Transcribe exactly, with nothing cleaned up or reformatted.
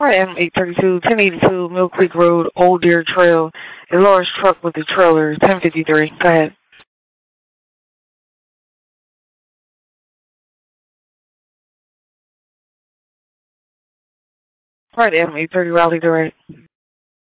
Right, Adam eight thirty-two, ten eighty-two, Mill Creek Road, Old Deer Trail, a large truck with a trailer, ten fifty-three. Go ahead. Right, Adam eight thirty, Raleigh Direct.